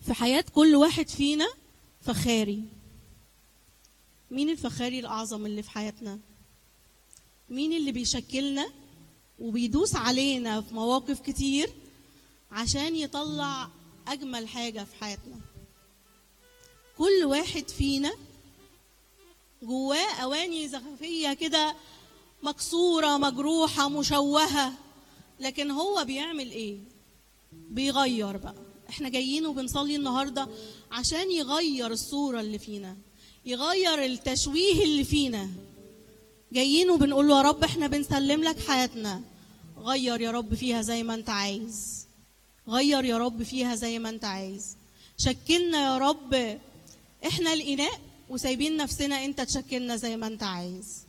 في حياة كل واحد فينا فخاري. مين الفخاري الأعظم اللي في حياتنا؟ مين اللي بيشكلنا وبيدوس علينا في مواقف كتير عشان يطلع أجمل حاجة في حياتنا؟ كل واحد فينا جواه أواني زخرفية كده، مكسورة مجروحة مشوهة، لكن هو بيعمل إيه؟ بيغير بقى. احنا جايين وبنصلي النهاردة عشان يغير الصورة اللي فينا، يغير التشويه اللي فينا. جايين وبنقول له يا رب احنا بنسلم لك حياتنا، غير يا رب فيها زي ما انت عايز، غير يا رب فيها زي ما انت عايز. شكلنا يا رب، احنا الإناء وسايبين نفسنا انت تشكلنا زي ما انت عايز.